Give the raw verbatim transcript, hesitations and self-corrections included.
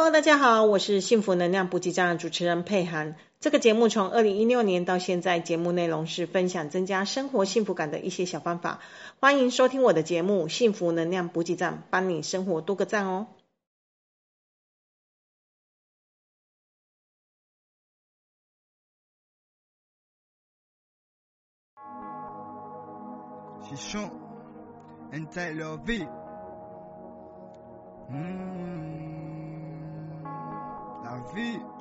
Hello， 大家好，我是幸福能量补给站的主持人佩涵。这个节目从二零一六年到现在，节目内容是分享增加生活幸福感的一些小方法。欢迎收听我的节目幸福能量补给站，帮你生活多个赞哦。 Chichon, Taylor V. Mmh, la vie.